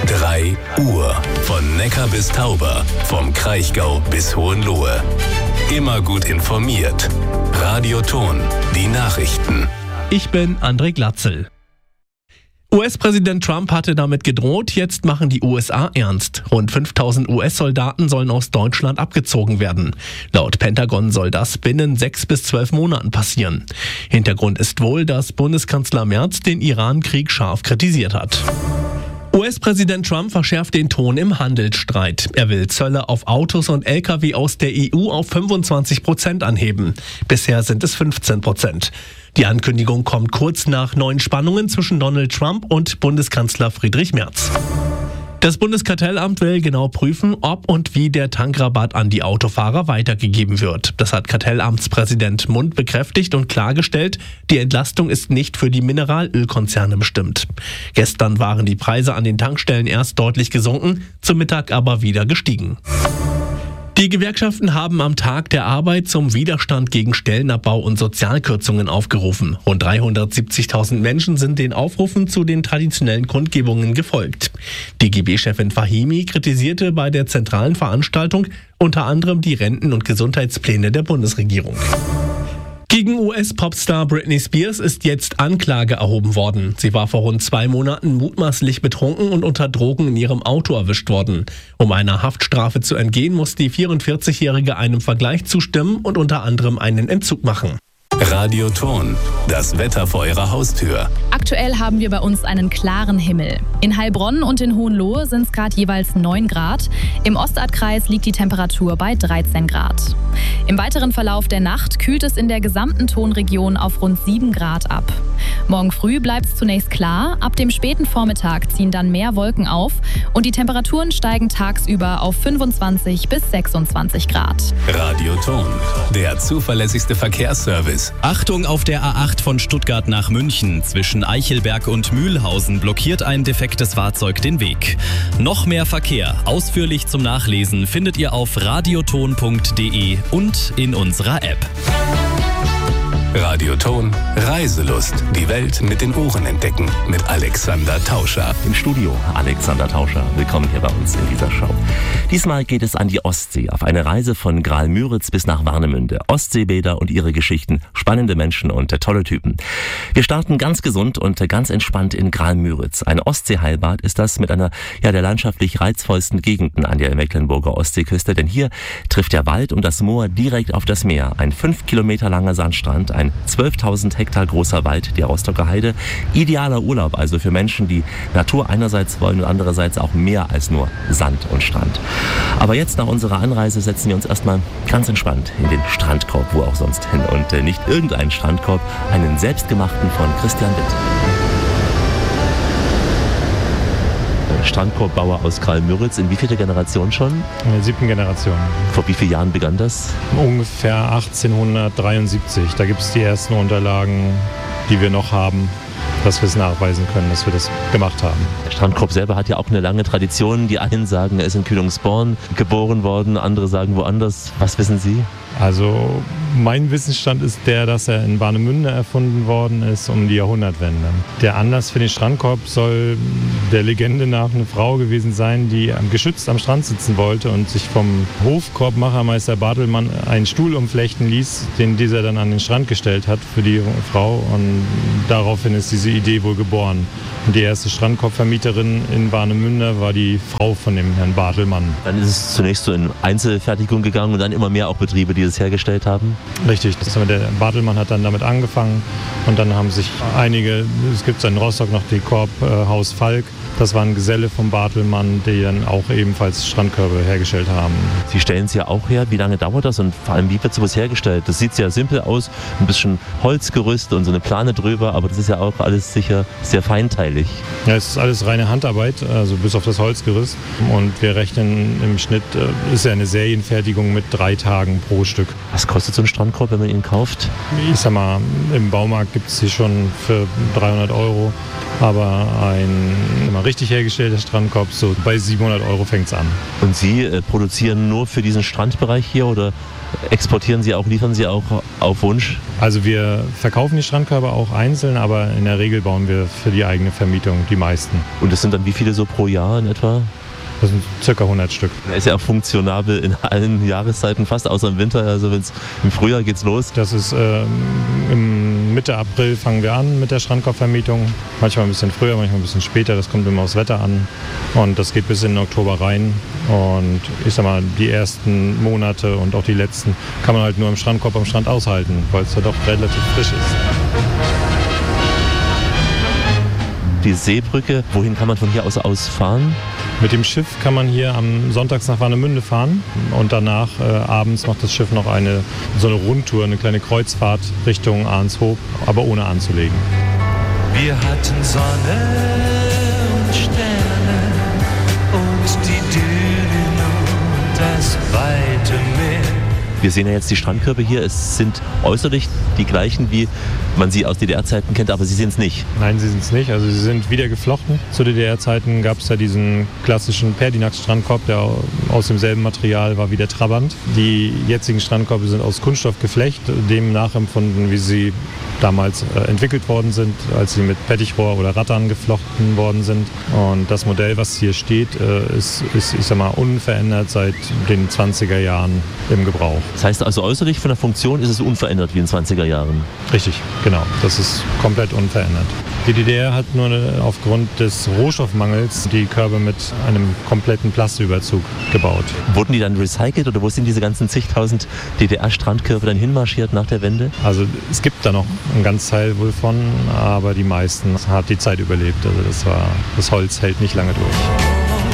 3 Uhr. Von Neckar bis Tauber, vom Kraichgau bis Hohenlohe. Immer gut informiert. Radio Ton, die Nachrichten. Ich bin André Glatzel. US-Präsident Trump hatte damit gedroht, jetzt machen die USA ernst. Rund 5000 US-Soldaten sollen aus Deutschland abgezogen werden. Laut Pentagon soll das binnen 6 bis 12 Monaten passieren. Hintergrund ist wohl, dass Bundeskanzler Merz den Iran-Krieg scharf kritisiert hat. US-Präsident Trump verschärft den Ton im Handelsstreit. Er will Zölle auf Autos und Lkw aus der EU auf 25% anheben. Bisher sind es 15%. Die Ankündigung kommt kurz nach neuen Spannungen zwischen Donald Trump und Bundeskanzler Friedrich Merz. Das Bundeskartellamt will genau prüfen, ob und wie der Tankrabatt an die Autofahrer weitergegeben wird. Das hat Kartellamtspräsident Mund bekräftigt und klargestellt, die Entlastung ist nicht für die Mineralölkonzerne bestimmt. Gestern waren die Preise an den Tankstellen erst deutlich gesunken, zum Mittag aber wieder gestiegen. Die Gewerkschaften haben am Tag der Arbeit zum Widerstand gegen Stellenabbau und Sozialkürzungen aufgerufen. Rund 370.000 Menschen sind den Aufrufen zu den traditionellen Kundgebungen gefolgt. DGB-Chefin Fahimi kritisierte bei der zentralen Veranstaltung unter anderem die Renten- und Gesundheitspläne der Bundesregierung. Gegen US-Popstar Britney Spears ist jetzt Anklage erhoben worden. Sie war vor rund 2 Monaten mutmaßlich betrunken und unter Drogen in ihrem Auto erwischt worden. Um einer Haftstrafe zu entgehen, muss die 44-Jährige einem Vergleich zustimmen und unter anderem einen Entzug machen. Radio Ton, das Wetter vor Ihrer Haustür. Aktuell haben wir bei uns einen klaren Himmel. In Heilbronn und in Hohenlohe sind es gerade jeweils 9 Grad. Im Ostardkreis liegt die Temperatur bei 13 Grad. Im weiteren Verlauf der Nacht kühlt es in der gesamten Tonregion auf rund 7 Grad ab. Morgen früh bleibt es zunächst klar. Ab dem späten Vormittag ziehen dann mehr Wolken auf und die Temperaturen steigen tagsüber auf 25 bis 26 Grad. Radio Ton, der zuverlässigste Verkehrsservice. Achtung, auf der A8 von Stuttgart nach München. Zwischen Eichelberg und Mühlhausen blockiert ein defektes Fahrzeug den Weg. Noch mehr Verkehr, ausführlich zum Nachlesen, findet ihr auf radioton.de und in unserer App. Radio Ton, Reiselust. Die Welt mit den Ohren entdecken. Mit Alexander Tauscher. Im Studio Alexander Tauscher. Willkommen hier bei uns in dieser Show. Diesmal geht es an die Ostsee. Auf eine Reise von Graal-Müritz bis nach Warnemünde. Ostseebäder und ihre Geschichten. Spannende Menschen und tolle Typen. Wir starten ganz gesund und ganz entspannt in Graal-Müritz. Ein Ostseeheilbad ist das mit einer der landschaftlich reizvollsten Gegenden an der Mecklenburger Ostseeküste. Denn hier trifft der Wald und das Moor direkt auf das Meer. Ein 5 Kilometer langer Sandstrand. Ein 12.000 Hektar großer Wald, die Rostocker Heide. Idealer Urlaub also für Menschen, die Natur einerseits wollen und andererseits auch mehr als nur Sand und Strand. Aber jetzt nach unserer Anreise setzen wir uns erstmal ganz entspannt in den Strandkorb, wo auch sonst hin. Und nicht irgendeinen Strandkorb, einen selbstgemachten von Christian Witt. Strandkorbbauer aus Graal-Müritz. In wie vielter Generation schon? In der 7. Generation. Vor wie vielen Jahren begann das? Ungefähr 1873. Da gibt es die ersten Unterlagen, die wir noch haben, dass wir es nachweisen können, dass wir das gemacht haben. Der Strandkorb selber hat ja auch eine lange Tradition. Die einen sagen, er ist in Kühlungsborn geboren worden, andere sagen woanders. Was wissen Sie? Also mein Wissensstand ist der, dass er in Warnemünde erfunden worden ist um die Jahrhundertwende. Der Anlass für den Strandkorb soll der Legende nach eine Frau gewesen sein, die geschützt am Strand sitzen wollte und sich vom Hofkorbmachermeister Bartelmann einen Stuhl umflechten ließ, den dieser dann an den Strand gestellt hat für die Frau. Und daraufhin ist diese Idee wohl geboren. Und die erste Strandkorbvermieterin in Warnemünde war die Frau von dem Herrn Bartelmann. Dann ist es zunächst so in Einzelfertigung gegangen und dann immer mehr auch Betriebe, die das hergestellt haben? Richtig, der Bartelmann hat dann damit angefangen und dann haben sich einige, es gibt in Rostock noch die Korbhaus Falk, das waren Geselle vom Bartelmann, die dann auch ebenfalls Strandkörbe hergestellt haben. Sie stellen es ja auch her, wie lange dauert das und vor allem wie wird sowas hergestellt? Das sieht sehr simpel aus, ein bisschen Holzgerüst und so eine Plane drüber, aber das ist ja auch alles sicher sehr feinteilig. Ja, es ist alles reine Handarbeit, also bis auf das Holzgerüst und wir rechnen im Schnitt, ist ja eine Serienfertigung mit 3 Tagen pro Stück. Was kostet so ein Strandkorb, wenn man ihn kauft? Ich sag mal, im Baumarkt gibt es sie schon für 300 €, aber ein richtig hergestellter Strandkorb, so bei 700 € fängt es an. Und Sie produzieren nur für diesen Strandbereich hier oder exportieren Sie auch, liefern Sie auch auf Wunsch? Also wir verkaufen die Strandkörbe auch einzeln, aber in der Regel bauen wir für die eigene Vermietung die meisten. Und das sind dann wie viele so pro Jahr in etwa? Das sind ca. 100 Stück. Er ist ja auch funktionabel in allen Jahreszeiten, fast außer im Winter. Also wenn's im Frühjahr geht's los. Das ist im Mitte April fangen wir an mit der Strandkorbvermietung. Manchmal ein bisschen früher, manchmal ein bisschen später. Das kommt immer aufs Wetter an. Und das geht bis in den Oktober rein. Und ich sag mal, die ersten Monate und auch die letzten kann man halt nur im Strandkorb am Strand aushalten, weil es ja doch relativ frisch ist. Die Seebrücke, wohin kann man von hier aus fahren? Mit dem Schiff kann man hier am Sonntags nach Warnemünde fahren und danach abends macht das Schiff noch so eine Rundtour, eine kleine Kreuzfahrt Richtung Arnshoop, aber ohne anzulegen. Wir hatten Sonne und Sterne und die Dünen und das weite Meer. Wir sehen ja jetzt die Strandkörbe hier. Es sind äußerlich die gleichen, wie man sie aus DDR-Zeiten kennt, aber sie sind es nicht. Nein, sie sind es nicht. Also sie sind wieder geflochten. Zu DDR-Zeiten gab es ja diesen klassischen Perdinax-Strandkorb, der aus demselben Material war wie der Trabant. Die jetzigen Strandkörbe sind aus Kunststoffgeflecht, dem nachempfunden, wie sie damals entwickelt worden sind, als sie mit Pettichrohr oder Rattan geflochten worden sind. Und das Modell, was hier steht, ist ich sag mal, unverändert seit den 20er Jahren im Gebrauch. Das heißt also äußerlich von der Funktion ist es unverändert wie in den 20er Jahren? Richtig, genau. Das ist komplett unverändert. Die DDR hat nur aufgrund des Rohstoffmangels die Körbe mit einem kompletten Plastüberzug gebaut. Wurden die dann recycelt oder wo sind diese ganzen zigtausend DDR-Strandkörbe dann hinmarschiert nach der Wende? Also es gibt da noch einen ganz Teil wohl von, aber die meisten hat die Zeit überlebt. Also das Holz hält nicht lange durch.